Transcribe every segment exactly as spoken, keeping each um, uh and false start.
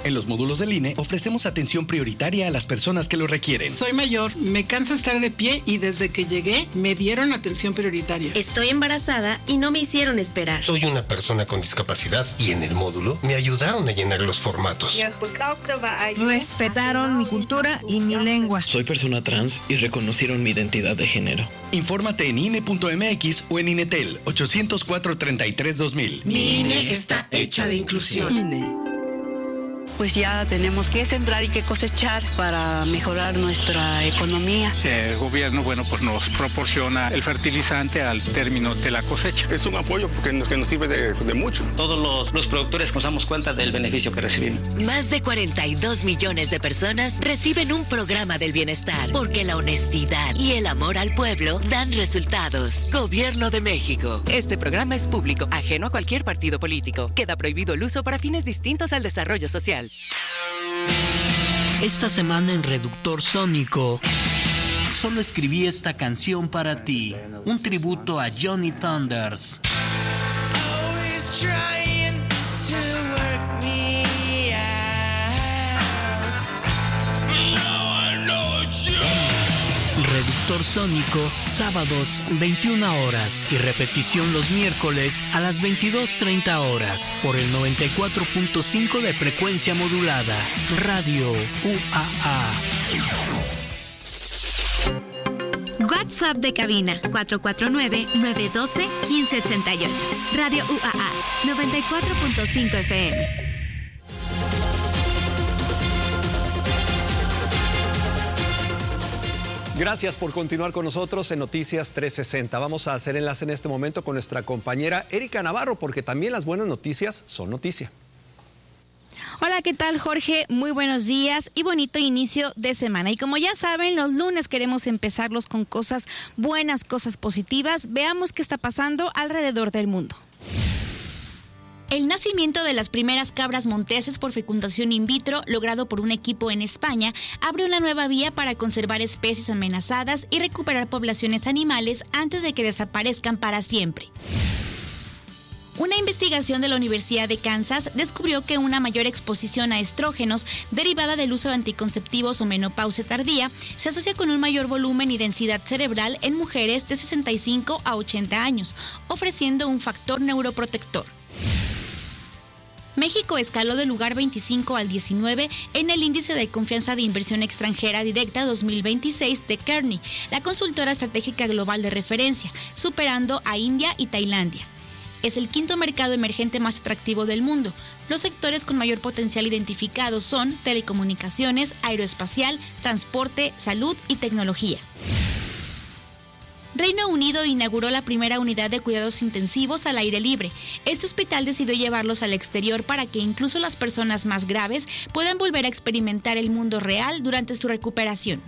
En los módulos del I N E ofrecemos atención prioritaria a las personas que lo requieren. Soy mayor, me cansa estar de pie y desde que llegué me dieron atención prioritaria. Estoy embarazada y no me hicieron esperar. Soy una persona con discapacidad y en el módulo me ayudaron a llenar los formatos. Respetaron mi cultura y mi lengua. Soy persona trans y reconocieron mi identidad de género. Infórmate en I N E punto M X o en INETEL ochocientos cuatro, treinta y tres, dos mil. Mi I N E está hecha de inclusión. I N E. Pues ya tenemos que sembrar y que cosechar para mejorar nuestra economía. El gobierno, bueno, pues nos proporciona el fertilizante al término de la cosecha. Es un apoyo porque nos, que nos sirve de, de mucho. Todos los, los productores nos damos cuenta del beneficio que recibimos. Más de cuarenta y dos millones de personas reciben un programa del bienestar porque la honestidad y el amor al pueblo dan resultados. Gobierno de México. Este programa es público, ajeno a cualquier partido político. Queda prohibido el uso para fines distintos al desarrollo social. Esta semana en Reductor Sónico, solo escribí esta canción para ti, un tributo a Johnny Thunders. Reductor Sónico, sábados veintiuna horas y repetición los miércoles a las veintidós treinta horas por el noventa y cuatro punto cinco de frecuencia modulada. Radio U A A. WhatsApp de cabina cuatro cuatro nueve, nueve uno dos, uno cinco ocho ocho. Radio U A A noventa y cuatro punto cinco F M. Gracias por continuar con nosotros en Noticias trescientos sesenta. Vamos a hacer enlace en este momento con nuestra compañera Erika Navarro, porque también las buenas noticias son noticia. Hola, ¿qué tal, Jorge? Muy buenos días y bonito inicio de semana. Y como ya saben, los lunes queremos empezarlos con cosas buenas, cosas positivas. Veamos qué está pasando alrededor del mundo. El nacimiento de las primeras cabras monteses por fecundación in vitro, logrado por un equipo en España, abre una nueva vía para conservar especies amenazadas y recuperar poblaciones animales antes de que desaparezcan para siempre. Una investigación de la Universidad de Kansas descubrió que una mayor exposición a estrógenos derivada del uso de anticonceptivos o menopausia tardía se asocia con un mayor volumen y densidad cerebral en mujeres de sesenta y cinco a ochenta años, ofreciendo un factor neuroprotector. México escaló del lugar veinticinco al diecinueve en el índice de confianza de inversión extranjera directa dos mil veintiséis de Kearney, la consultora estratégica global de referencia, superando a India y Tailandia. Es el quinto mercado emergente más atractivo del mundo. Los sectores con mayor potencial identificados son telecomunicaciones, aeroespacial, transporte, salud y tecnología. Reino Unido inauguró la primera unidad de cuidados intensivos al aire libre. Este hospital decidió llevarlos al exterior para que incluso las personas más graves puedan volver a experimentar el mundo real durante su recuperación.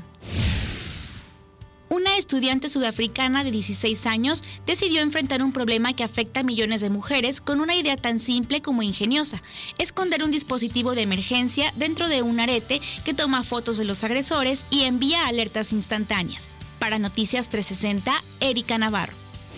Una estudiante sudafricana de dieciséis años decidió enfrentar un problema que afecta a millones de mujeres con una idea tan simple como ingeniosa: esconder un dispositivo de emergencia dentro de un arete que toma fotos de los agresores y envía alertas instantáneas. Para Noticias trescientos sesenta, Erika Navarro.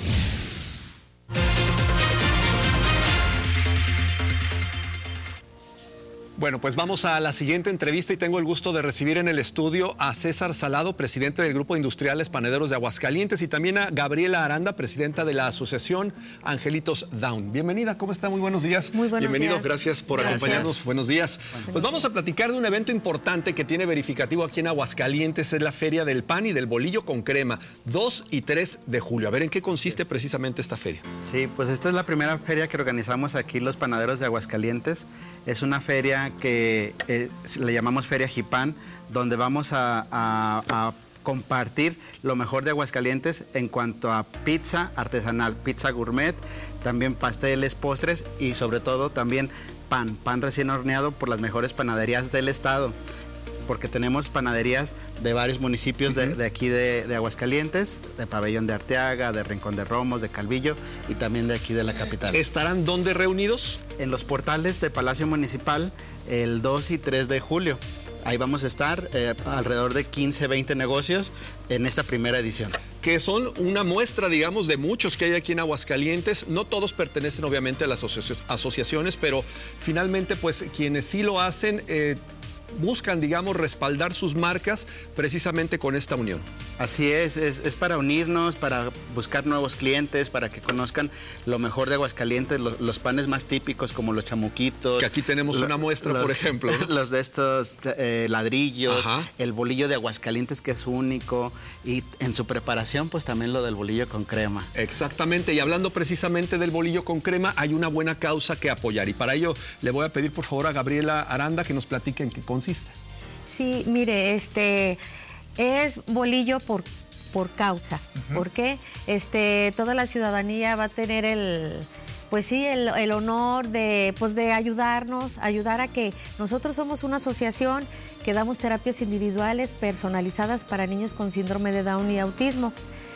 Bueno, pues vamos a la siguiente entrevista y tengo el gusto de recibir en el estudio a César Salado, presidente del Grupo de Industriales Panaderos de Aguascalientes, y también a Gabriela Aranda, presidenta de la Asociación Angelitos Down. Bienvenida, ¿cómo está? Muy buenos días. Muy buenos Bienvenido, días. gracias por Gracias. acompañarnos. Buenos días. Buenos pues vamos días. a platicar de un evento importante que tiene verificativo aquí en Aguascalientes, es la Feria del Pan y del Bolillo con Crema, dos y tres de julio. A ver, ¿en qué consiste precisamente esta feria? Sí, pues esta es la primera feria que organizamos aquí los panaderos de Aguascalientes. Es una feria que eh, le llamamos Feria Jipán, donde vamos a, a, a compartir lo mejor de Aguascalientes en cuanto a pizza artesanal, pizza gourmet, también pasteles, postres y sobre todo también pan, pan recién horneado por las mejores panaderías del estado, porque tenemos panaderías de varios municipios de, de aquí de, de Aguascalientes, de Pabellón de Arteaga, de Rincón de Romos, de Calvillo y también de aquí de la capital. ¿Estarán dónde reunidos? En los portales de Palacio Municipal el dos y tres de julio. Ahí vamos a estar, eh, alrededor de quince, veinte negocios en esta primera edición. que son una muestra, digamos, de muchos que hay aquí en Aguascalientes. No todos pertenecen, obviamente, a las asoci- asociaciones, pero finalmente, pues, quienes sí lo hacen, eh, buscan, digamos, respaldar sus marcas precisamente con esta unión. Así es, es, es para unirnos, para buscar nuevos clientes, para que conozcan lo mejor de Aguascalientes, los, los panes más típicos como los chamuquitos. Que aquí tenemos lo, una muestra, los, por ejemplo, ¿no? Los de estos eh, ladrillos, Ajá. el bolillo de Aguascalientes que es único, y en su preparación pues también lo del bolillo con crema. Exactamente, y hablando precisamente del bolillo con crema, hay una buena causa que apoyar, y para ello le voy a pedir por favor a Gabriela Aranda que nos platique en qué consiste. Sí, mire, este es bolillo por, por causa, uh-huh. porque este, toda la ciudadanía va a tener el, pues sí, el, el honor de, pues de ayudarnos, ayudar a que nosotros somos una asociación que damos terapias individuales personalizadas para niños con síndrome de Down y autismo.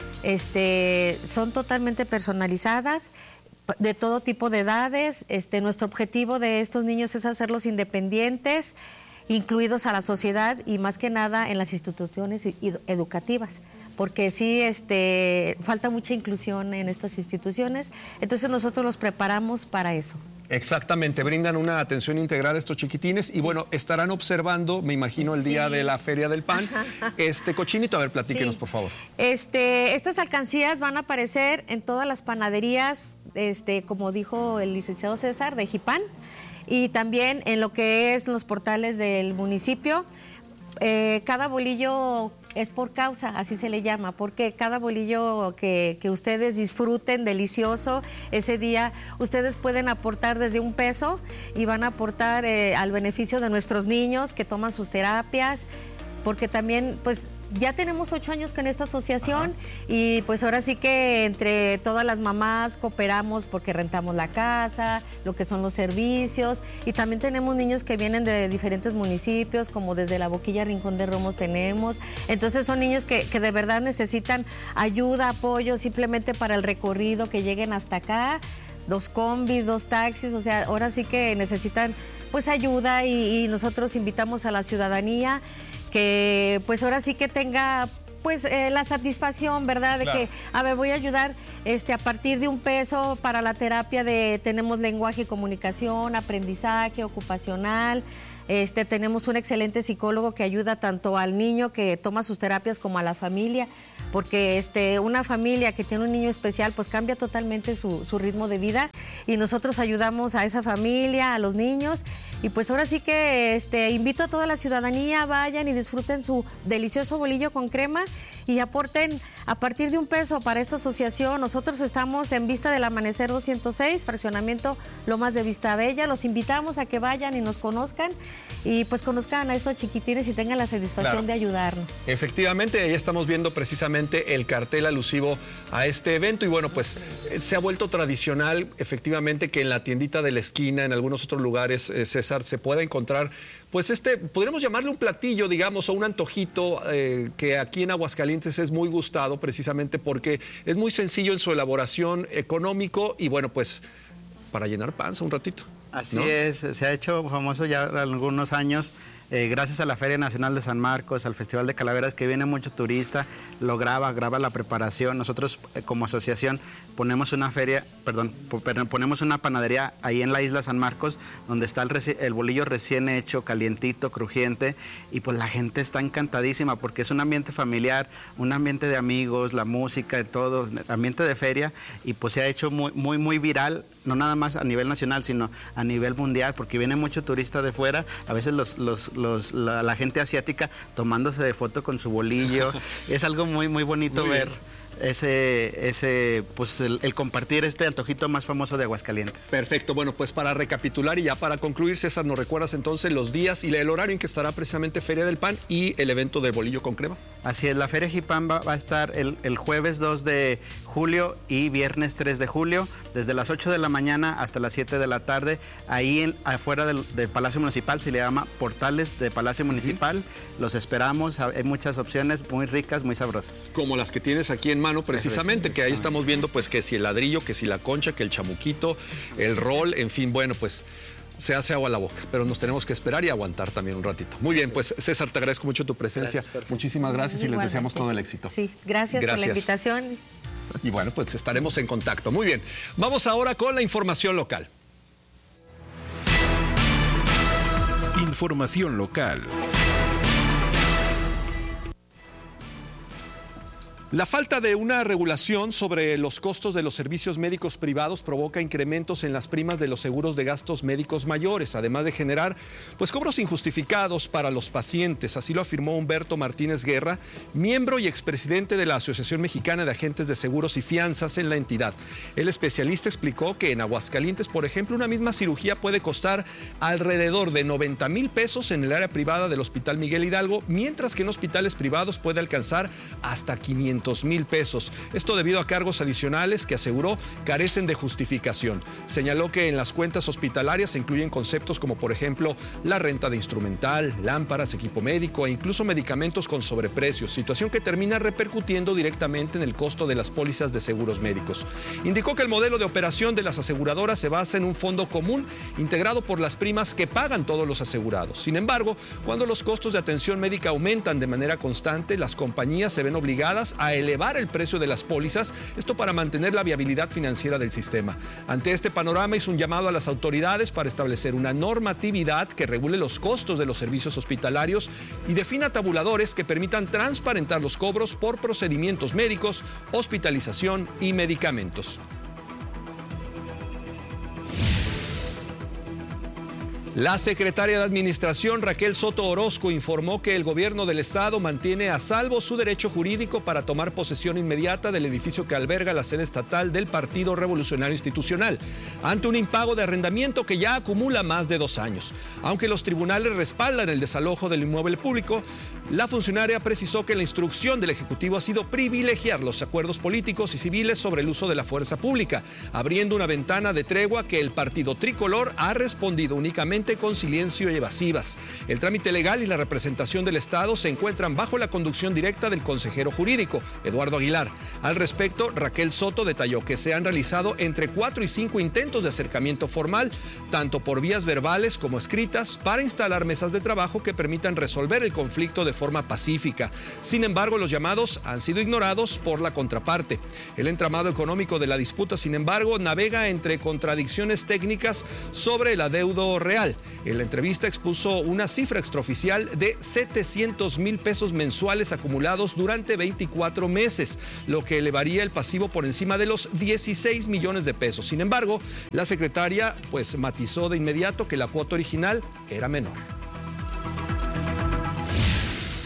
Este, son totalmente personalizadas, de todo tipo de edades. Este, nuestro objetivo de estos niños es hacerlos independientes, incluidos a la sociedad y más que nada en las instituciones educativas, porque sí este, falta mucha inclusión en estas instituciones, entonces nosotros los preparamos para eso. Exactamente, brindan una atención integral a estos chiquitines y sí. bueno, estarán observando, me imagino, el día sí. de la Feria del Pan, este cochinito, a ver, platíquenos sí. por favor. Este, estas alcancías van a aparecer en todas las panaderías, este, como dijo el licenciado César, de Jipán, y también en lo que es los portales del municipio. Eh, cada bolillo es por causa, así se le llama, porque cada bolillo que, que ustedes disfruten delicioso ese día, ustedes pueden aportar desde un peso y van a aportar eh, al beneficio de nuestros niños que toman sus terapias, porque también pues ya tenemos ocho años con esta asociación. Ajá. Y pues ahora sí que entre todas las mamás cooperamos porque rentamos la casa, lo que son los servicios, y también tenemos niños que vienen de diferentes municipios, como desde La Boquilla, Rincón de Romos tenemos. Entonces son niños que, que de verdad necesitan ayuda, apoyo, simplemente para el recorrido, que lleguen hasta acá, dos combis, dos taxis, o sea, ahora sí que necesitan pues ayuda y, y nosotros invitamos a la ciudadanía que pues ahora sí que tenga pues eh, la satisfacción, ¿verdad? De claro. que, a ver, voy a ayudar este, a partir de un peso para la terapia de, tenemos lenguaje y comunicación, aprendizaje ocupacional. Este, tenemos un excelente psicólogo que ayuda tanto al niño que toma sus terapias como a la familia, porque este, una familia que tiene un niño especial pues cambia totalmente su, su ritmo de vida, y nosotros ayudamos a esa familia, a los niños, y pues ahora sí que este, invito a toda la ciudadanía, vayan y disfruten su delicioso bolillo con crema y aporten a partir de un peso para esta asociación. Nosotros estamos en Vista del Amanecer doscientos seis, fraccionamiento Lomas de Vista Bella. Los invitamos a que vayan y nos conozcan y pues conozcan a estos chiquitines y tengan la satisfacción claro. de ayudarnos. Efectivamente, ahí estamos viendo precisamente el cartel alusivo a este evento, y bueno, pues se ha vuelto tradicional efectivamente que en la tiendita de la esquina, en algunos otros lugares, eh, César, se pueda encontrar pues este, podríamos llamarle un platillo, digamos, o un antojito eh, que aquí en Aguascalientes es muy gustado precisamente porque es muy sencillo en su elaboración, económico y bueno, pues para llenar panza un ratito. Así ¿no? es, se ha hecho famoso ya algunos años, eh, gracias a la Feria Nacional de San Marcos, al Festival de Calaveras, que viene mucho turista, lo graba, graba la preparación. Nosotros eh, como asociación ponemos una feria, perdón, ponemos una panadería ahí en la isla San Marcos, donde está el, el bolillo recién hecho, calientito, crujiente, y pues la gente está encantadísima porque es un ambiente familiar, un ambiente de amigos, la música, de todos, ambiente de feria, y pues se ha hecho muy, muy, muy viral, no nada más a nivel nacional, sino a nivel mundial, porque viene mucho turista de fuera, a veces los, los, los, la, la gente asiática tomándose de foto con su bolillo. Es algo muy, muy bonito muy ver ese, ese pues el, el compartir este antojito más famoso de Aguascalientes. Perfecto, bueno, pues para recapitular y ya para concluir, César, ¿nos recuerdas entonces los días y el horario en que estará precisamente Feria del Pan y el evento de bolillo con crema? Así es, la Feria Jipán va, va a estar el, el jueves dos de julio y viernes tres de julio, desde las ocho de la mañana hasta las siete de la tarde, ahí en, afuera del, del Palacio Municipal, se le llama Portales de Palacio Municipal. Uh-huh. Los esperamos, hay muchas opciones muy ricas, muy sabrosas. Como las que tienes aquí en mano precisamente, que ahí estamos viendo pues que si el ladrillo, que si la concha, que el chamuquito, el rol, en fin, bueno, pues se hace agua a la boca, pero nos tenemos que esperar y aguantar también un ratito. Muy bien, pues César, te agradezco mucho tu presencia. Gracias, muchísimas gracias y les deseamos todo el éxito. Sí, gracias, gracias por la invitación. Y bueno, pues estaremos en contacto. Muy bien, vamos ahora con la información local. Información local. La falta de una regulación sobre los costos de los servicios médicos privados provoca incrementos en las primas de los seguros de gastos médicos mayores, además de generar pues cobros injustificados para los pacientes. Así lo afirmó Humberto Martínez Guerra, miembro y expresidente de la Asociación Mexicana de Agentes de Seguros y Fianzas en la entidad. El especialista explicó que en Aguascalientes, por ejemplo, una misma cirugía puede costar alrededor de noventa mil pesos en el área privada del Hospital Miguel Hidalgo, mientras que en hospitales privados puede alcanzar hasta quinientos mil pesos. Esto debido a cargos adicionales que aseguró carecen de justificación. Señaló que en las cuentas hospitalarias se incluyen conceptos como, por ejemplo, la renta de instrumental, lámparas, equipo médico e incluso medicamentos con sobreprecios, situación que termina repercutiendo directamente en el costo de las pólizas de seguros médicos. Indicó que el modelo de operación de las aseguradoras se basa en un fondo común integrado por las primas que pagan todos los asegurados. Sin embargo, cuando los costos de atención médica aumentan de manera constante, las compañías se ven obligadas a elevar el precio de las pólizas, esto para mantener la viabilidad financiera del sistema. Ante este panorama hizo un llamado a las autoridades para establecer una normatividad que regule los costos de los servicios hospitalarios y defina tabuladores que permitan transparentar los cobros por procedimientos médicos, hospitalización y medicamentos. La secretaria de Administración, Raquel Soto Orozco, informó que el gobierno del estado mantiene a salvo su derecho jurídico para tomar posesión inmediata del edificio que alberga la sede estatal del Partido Revolucionario Institucional, ante un impago de arrendamiento que ya acumula más de dos años. Aunque los tribunales respaldan el desalojo del inmueble público, la funcionaria precisó que la instrucción del Ejecutivo ha sido privilegiar los acuerdos políticos y civiles sobre el uso de la fuerza pública, abriendo una ventana de tregua que el Partido Tricolor ha respondido únicamente con silencio y evasivas. El trámite legal y la representación del Estado se encuentran bajo la conducción directa del consejero jurídico, Eduardo Aguilar. Al respecto, Raquel Soto detalló que se han realizado entre cuatro y cinco intentos de acercamiento formal, tanto por vías verbales como escritas, para instalar mesas de trabajo que permitan resolver el conflicto de forma pacífica. Sin embargo, los llamados han sido ignorados por la contraparte. El entramado económico de la disputa, sin embargo, navega entre contradicciones técnicas sobre el adeudo real. En la entrevista expuso una cifra extraoficial de setecientos mil pesos mensuales acumulados durante veinticuatro meses, lo que elevaría el pasivo por encima de los dieciséis millones de pesos. Sin embargo, la secretaria pues matizó de inmediato que la cuota original era menor.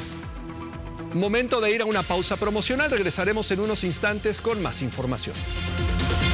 Momento de ir a una pausa promocional. Regresaremos en unos instantes con más información.